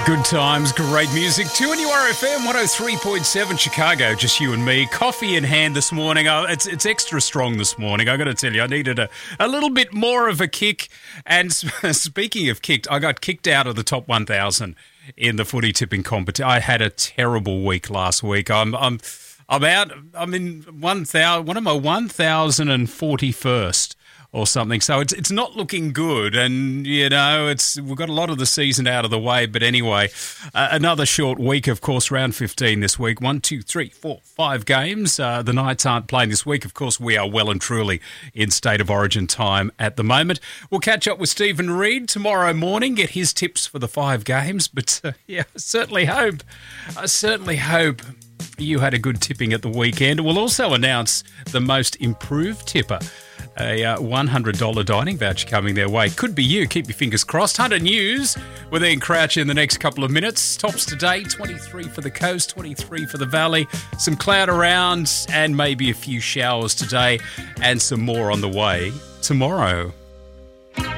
Good times, great music. 2NURFM 103.7 Chicago, just you and me. Coffee in hand this morning. It's extra strong this morning. I got to tell you, I needed a little bit more of a kick. And speaking of kicked, I got kicked out of the top 1,000 in the footy tipping competition. I had a terrible week last week. I'm out. I'm in 1,000. What am I? 1,041st. Or something. So it's not looking good, and we've got a lot of the season out of the way. But anyway, another short week, of course. Round 15 this week. 1, 2, 3, 4, 5 games. The Knights aren't playing this week. Of course, we are well and truly in State of Origin time at the moment. We'll catch up with Stephen Reid tomorrow morning. Get his tips for the 5 games. But I certainly hope you had a good tipping at the weekend. We'll also announce the most improved tipper. A $100 dining voucher coming their way. Could be you. Keep your fingers crossed. Hunter News with Ian Crouch in the next couple of minutes. Tops today, 23 for the coast, 23 for the valley. Some cloud around and maybe a few showers today and some more on the way tomorrow.